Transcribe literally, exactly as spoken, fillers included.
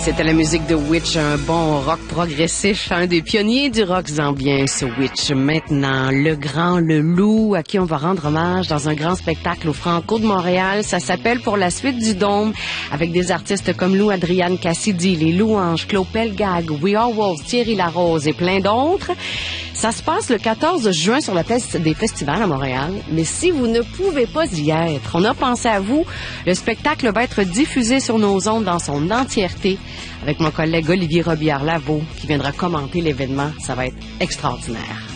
C'était la musique de Witch, un bon rock progressif, un des pionniers du rock zambien, ce Witch. Maintenant, le grand, le loup, à qui on va rendre hommage dans un grand spectacle au Franco de Montréal. Ça s'appelle Pour la suite du Dôme, avec des artistes comme Lou Adrienne Cassidy, les Louanges, Claude Pelgag, We Are Wolves, Thierry Larose et plein d'autres. Ça se passe le quatorze juin sur la place des festivals à Montréal. Mais si vous ne pouvez pas y être, on a pensé à vous. Le spectacle va être diffusé sur nos ondes dans son entièreté avec mon collègue Olivier Robillard-Lavaux qui viendra commenter l'événement. Ça va être extraordinaire.